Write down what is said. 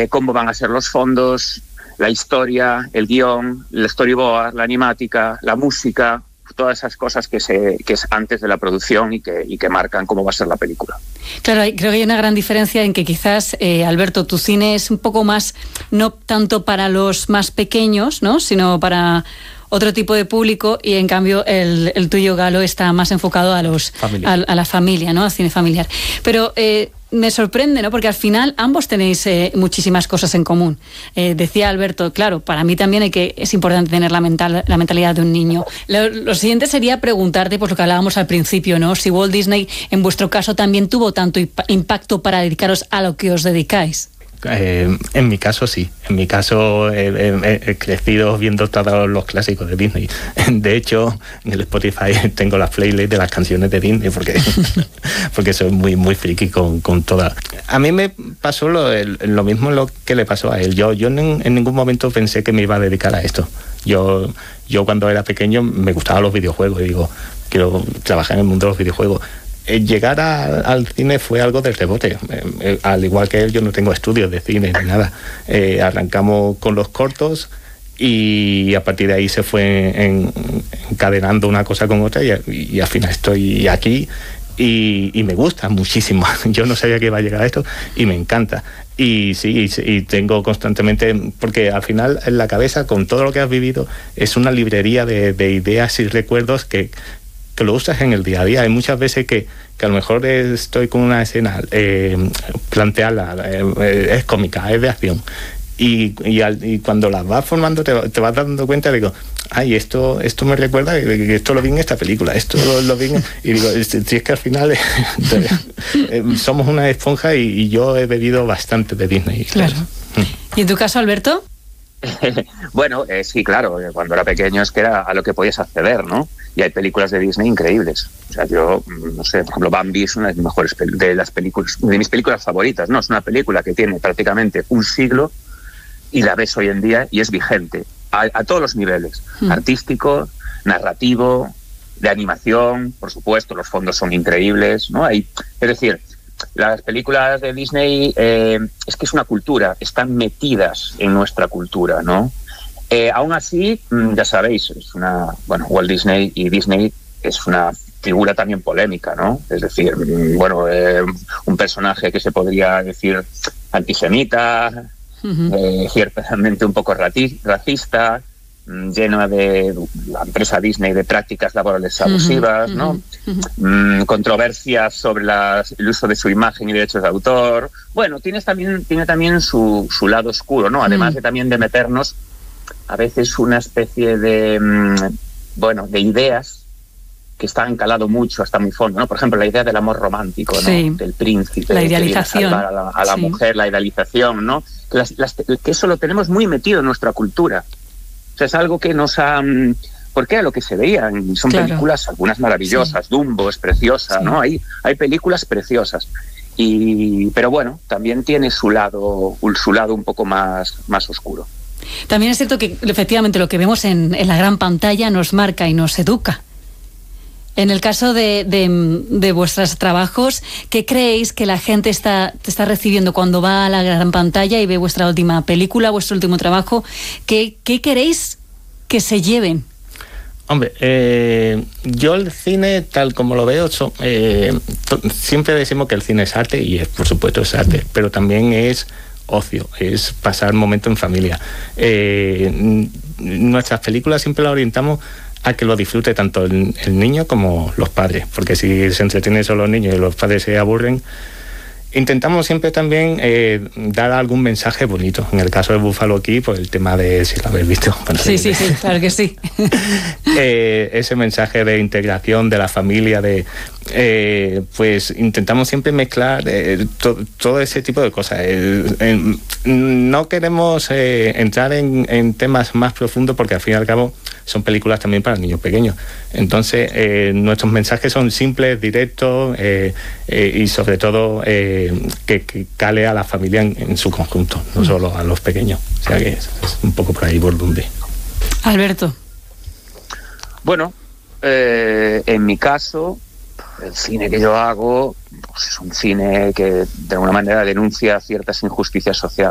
cómo van a ser los fondos, la historia, el guión, el storyboard, la animática, la música, todas esas cosas que es antes de la producción y que marcan cómo va a ser la película. Claro, creo que hay una gran diferencia en que quizás, Alberto, tu cine es un poco más, no tanto para los más pequeños, ¿no?, sino para otro tipo de público, y en cambio el tuyo, Galo, está más enfocado a la familia, ¿no?, al cine familiar. Pero me sorprende, ¿no?, porque al final ambos tenéis muchísimas cosas en común. Decía Alberto, claro, para mí también es importante tener la mentalidad de un niño. Lo siguiente sería preguntarte, pues lo que hablábamos al principio, ¿no?, si Walt Disney, en vuestro caso, también tuvo tanto impacto para dedicaros a lo que os dedicáis. En mi caso sí, en mi caso he crecido viendo todos los clásicos de Disney. De hecho, en el Spotify tengo la playlist de las canciones de Disney porque soy muy muy friki con todas. A mí me pasó lo mismo lo que le pasó a él. Yo en ningún momento pensé que me iba a dedicar a esto. Yo cuando era pequeño me gustaban los videojuegos y digo, quiero trabajar en el mundo de los videojuegos. Llegar al cine fue algo de rebote. Al igual que él, yo no tengo estudios de cine ni nada. Arrancamos con los cortos y a partir de ahí se fue encadenando una cosa con otra y al final estoy aquí y me gusta muchísimo. Yo no sabía que iba a llegar a esto y me encanta. Y sí, y tengo constantemente, porque al final en la cabeza, con todo lo que has vivido, es una librería de ideas y recuerdos que lo usas en el día a día. Hay muchas veces que a lo mejor estoy con una escena planteada, es cómica, es de acción, y cuando las vas formando te vas dando cuenta, digo, ay, esto me recuerda que esto lo vi en esta película, esto lo vi y digo, si es que al final somos una esponja y yo he bebido bastante de Disney. Claro. ¿Y en tu caso, Alberto? Bueno, sí, claro, cuando era pequeño es que era a lo que podías acceder, ¿no? Y hay películas de Disney increíbles. O sea, yo, no sé, por ejemplo, Bambi es una de mis mejores de mis películas favoritas, ¿no? Es una película que tiene prácticamente un siglo y la ves hoy en día y es vigente a todos los niveles, artístico, narrativo, de animación, por supuesto, los fondos son increíbles, ¿no? Es decir, las películas de Disney es que es una cultura, están metidas en nuestra cultura, ¿no? Aún así, ya sabéis, Walt Disney y Disney es una figura también polémica, ¿no? Es decir, un personaje que se podría decir antisemita, ciertamente un poco racista, lleno de la empresa Disney de prácticas laborales abusivas, ¿no? Controversias sobre el uso de su imagen y derechos de autor. Bueno, tiene también su lado oscuro, ¿no? Además de también de meternos a veces una especie de ideas que están calado mucho hasta muy fondo, ¿no? Por ejemplo, la idea del amor romántico, ¿no? Sí. Del príncipe, la idealización, que viene a salvar a la mujer, la idealización, ¿no? Que eso lo tenemos muy metido en nuestra cultura. O sea, es algo que nos ha... Porque era lo que se veían. Son películas, algunas maravillosas. Sí. Dumbo es preciosa, sí, ¿no? Hay películas preciosas. Pero bueno, también tiene su lado un poco más oscuro. También es cierto que efectivamente lo que vemos en la gran pantalla nos marca y nos educa. En el caso de vuestros trabajos, ¿qué creéis que la gente te está recibiendo cuando va a la gran pantalla y ve vuestra última película, vuestro último trabajo? ¿Qué queréis que se lleven? Hombre, yo el cine, tal como lo veo, siempre decimos que el cine es arte y por supuesto es arte, pero también es ocio, es pasar momentos en familia. Nuestras películas siempre las orientamos a que lo disfrute tanto el niño como los padres, porque si se entretienen solo los niños y los padres se aburren, intentamos siempre también dar algún mensaje bonito. En el caso de Buffalo Key, pues el tema de, si lo habéis visto... Bueno, sí, claro que sí. Ese mensaje de integración de la familia, pues intentamos siempre mezclar todo ese tipo de cosas. No queremos entrar en temas más profundos porque al fin y al cabo son películas también para niños pequeños. Entonces, nuestros mensajes son simples, directos y sobre todo que cale a la familia en su conjunto, no solo a los pequeños. O sea que es un poco por ahí por donde. Alberto. Bueno, en mi caso, el cine que yo hago pues es un cine que de alguna manera denuncia ciertas injusticias sociales.